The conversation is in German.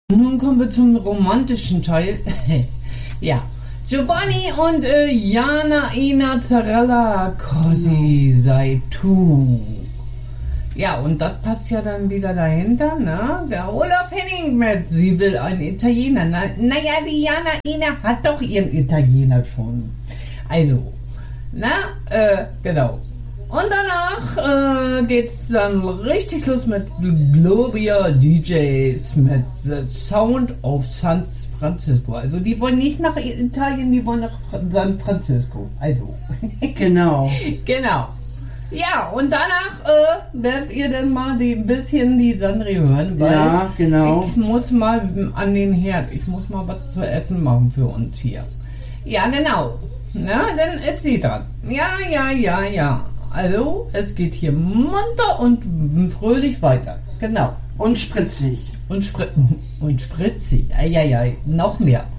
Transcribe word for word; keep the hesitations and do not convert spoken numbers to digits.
Nun kommen wir zum romantischen Teil. Ja, Giovanni und äh, Jana Ina Zarella, Così sei tu. Ja, und das passt ja dann wieder dahinter, ne? Der Olaf Henning mit, sie will einen Italiener. Na, naja, die Jana Ina hat doch ihren Italiener schon. Also, na, äh, genau. Und danach äh, geht's dann richtig los mit Gloria D Js, mit The Sound of San Francisco. Also die wollen nicht nach Italien, die wollen nach San Francisco. Also. Genau. Genau. Ja, und danach äh, werdet ihr dann mal die, ein bisschen die Sandri hören, weil ja, genau. ich muss mal an den Herd, ich muss mal was zu essen machen für uns hier. Ja, genau. Na, dann ist sie dran. Ja, ja, ja, ja. Also, es geht hier munter und fröhlich weiter. Genau. Und spritzig. Und, spri und spritzig. Eieiei, noch mehr.